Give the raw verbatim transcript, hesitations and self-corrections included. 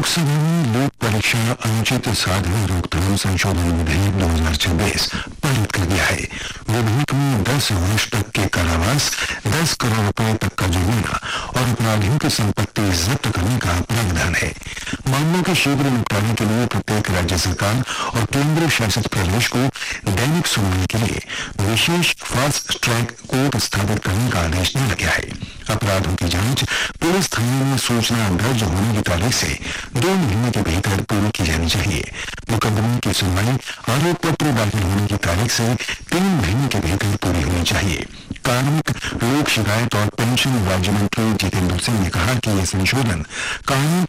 लोकसभा में लोक परीक्षा अनुचित साधन रोकथाम संशोधन विधेयक दो हजार छब्बीस पारित कर दिया है। विधेयक में दस वर्ष तक के कारावास, दस करोड़ रुपए तक का जुर्माना और अपराधियों की संपत्ति जब्त करने का प्रावधान है। मामलों के शीघ्र निपटारे के लिए प्रत्येक राज्य सरकार और केंद्र शासित प्रदेश को दैनिक सुनवाई के लिए विशेष फास्ट ट्रैक कोर्ट स्थापित करने का आदेश दिया गया है। अपराधों की जांच पुलिस थाने में सूचना दर्ज होने की तारीख से दो महीने के भीतर पूरी की जानी चाहिए। मुकदमे की सुनवाई आरोप पत्र दाखिल होने की तारीख से तीन महीने के भीतर पूरी होनी चाहिए। कार्मिक, लोक शिकायत और पेंशन राज्य मंत्री जितेंद्र सिंह ने कहा कि यह संशोधन कानून